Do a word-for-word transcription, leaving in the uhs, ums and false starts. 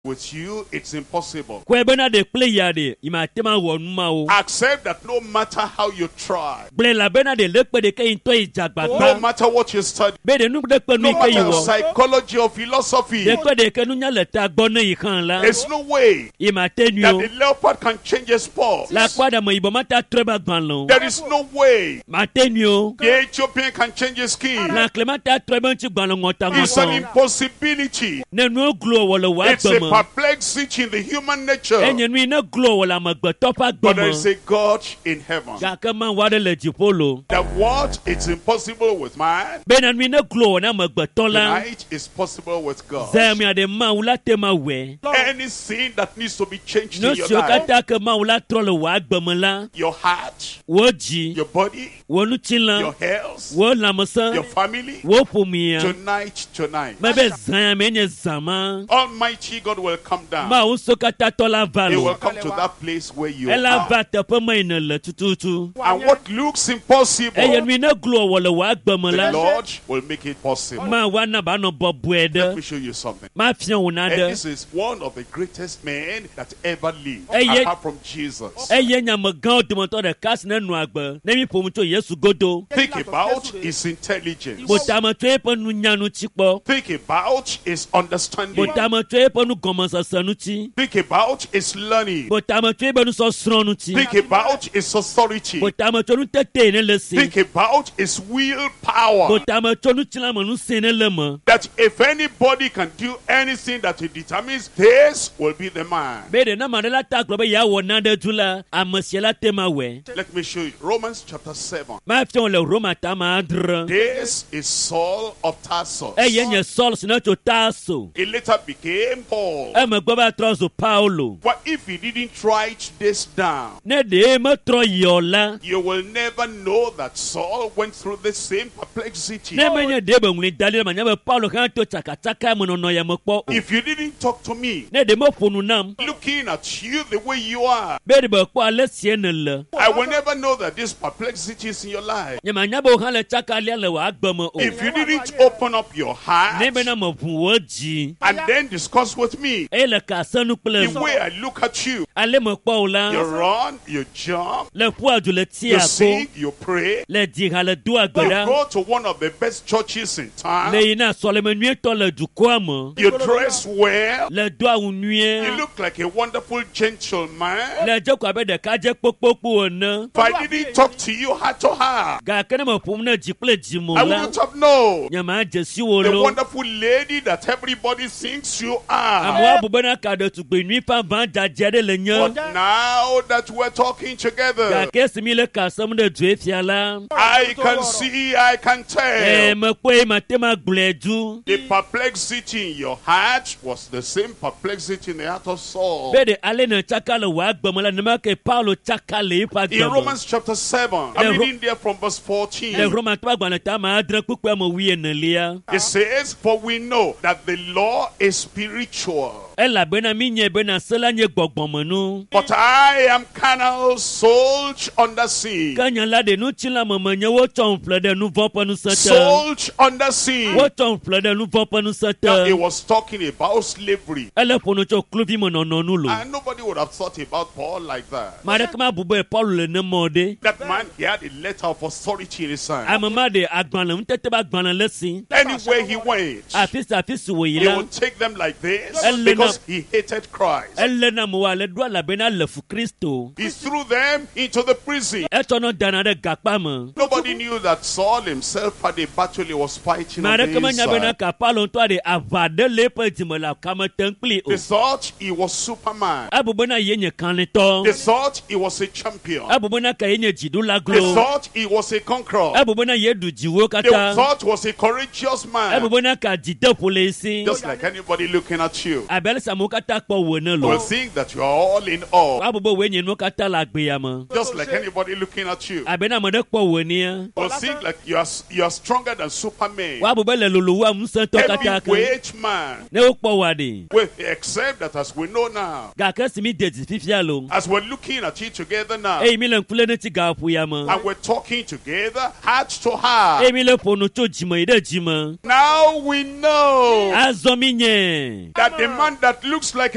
With you, it's impossible. Kwebena de playa de imatema wonuma o. Accept that no matter how you try, Ble la bena de lekpe de ke into ijagbagba. no matter what you study, Be de nu de pe no nu ke matter yiwo. psychology or philosophy, De pe de ke nu nya leta gbona yikan la. there's no way Imatenu that o. the leopard can change its paws. La kwada mo ibo mata treba gbanlo. There is no way Matenu o. the Ethiopian can change his skin. La clemata treba nchi gbanlo ngota It's an ngota. impossibility. Ne nu glo wala wa It's a gbemo. perplexity in the human nature. Enye nu ina glo wala magba topa But there is gbemo. a God in heaven. Ga ka man wade le jipolo. That what it's impossible with man, Be na nu ina glo na magba tola. tonight is possible with God. Zemi ade ma wala tema we. Any sin that needs to be changed No in your sio life, kata ke ma wala trole wa gbemo la. your heart, Woji. your body, Wo nu your chinla. health, Wo lamasa. your family, Wo pumia. tonight, tonight, Mebe zanya menye zama. Almighty God will come down. Ma uso kata tola He will valo. come to that place where you Ela are. va te pe ma ina le tututu. And what looks impossible, Eye nu ina glo wala wa gbemo the la. Lord will make it possible. Ma wa na ba no bo Let buede. me show you something. Ma fian And unade. this is one of the greatest men that ever lived, Hey, yeah. apart from Jesus. Eye nya me gan odumoto de kas na nu agbe. Na mi pomu to Yesu godo. Think about his intelligence. Botama to e pe nu nya nu chipo. Think about his understanding. Botama to e pe nu gomo sasanu chi. Think about his learning. Botama to e be nu so sronu chi. Think about his authority. Botama to nu tete ne le si. Think about his willpower. Botama to nu chila mo nu se ne le mo. That if anybody can do anything that he determines, this will be the man. Be de na mandela ta glo be ya wo na de tula. Amasiela tema we. Let me show you. Romans chapter seven. Ma fian le Roma ta ma adre. This is Saul of Tarsus. Eye nya Saul sina to taso. He later became Paul. E me gbo ba trozo Paulo. But if he didn't write this down, Ne de me tro yola. you will never know that Saul went through the same perplexity. Ne me nya de be ngli dalil ma nya be Paulo kan to chaka chaka mo no no ya mo po. If you didn't talk to me, Ne de mo funu nam. looking at you the way you are, Be de be po ale sie ne le. I will never know that this perplexity is in your life. Nya ma nya be han le chaka le le wa gbemo o. If you didn't open up your heart Ne be na mo fun wo ji. and then discuss with me E le ka sanu ple. the way I look at you, Ale mo po you la. run, you jump, Le pu aju le ti you ako. sing, you pray, Le di ha le du you agbada. go to one of the best churches in town, Le ina so le me nue to le du ko mo. you dress well, Le do awun you nue. look like a wonderful gentleman. Le je ko abe de ka je popopo ona. If I didn't talk to you heart to heart, Ga kene mo fun na ji ple ji mo I la. wouldn't have known Nya ma je si wo the lo. wonderful lady that everybody thinks you are. Amwa bu bena ka de tu gbe nui pa van da je de le But nya. now that we're talking Ga together, ke si mi le ka sam de dwe fia la. I can see, I can E tell. me ko e ma te ma gledu. The perplexity in your heart was the same perplexity in the heart of Saul. Be de ale na chaka le wa gbemo la nema ke Paulo chaka le pa In gbemo. Romans chapter seven, The I'm Ro- reading there from verse Le fourteen. Roma ta gba na ta ma adre pupu mo wi na lia. It says, For we know that the law is spiritual, E la bena mi nye bena sela nye gbogbomo nu. but I am carnal, sold under sin. Kanya la de nu chila mo mo nye wo chon fle de nu vopo nu sete. Sold under sin. Wo chon fle de nu vopo nu Now, sete. he was talking about slavery. Ele pono cho kluvi mo no no nu lo. And nobody would have thought about Paul like that. Ma de kama bubo e Paulo le ne mo de. That man, he had a letter of authority in his hand. Amama de agbanle mtete ba agbanle lesi. Anywhere he went, Afisi afisi wo he yila. would take them like this Elena- because he hated Christ. Ele na mo wa le do la bena le fu Kristo. He threw them into the prison. E to no dana de gakpa mo. Nobody knew that Saul himself had a battle he was fighting Ma on de the kama nya bena inside. ka Paulo to de avade le pe dimo la kama tenkli o. They thought he was Superman. Abu bena yenye kanito. They thought he was a champion. Abu bena ka yenye jidu la They glo. thought he was a conqueror. Abu bena yedu jiwo They kata. thought he was a courageous Abu man. bena ka jide polisi. Just like anybody looking at you Abel samu kata po wo ne will lo. think that you are all in awe. Abu bo wenye no kata la gbe ya mo. Just like anybody looking at you Abena mo de po wo ni ya. will think like you are, you are stronger than Superman. Wa abu be le lulu wa musan to kata kan. Heavyweight man. Ne o po wa de. Well, except that as we know now, Ga ka si mi de ti fifia lo. as we're looking at it together now, E mi le nkule ne ti ga fu ya mo. and we're talking together, heart to heart, E mi le pono to jimo ide jimo. now we know Azo mi nye. that the man that looks like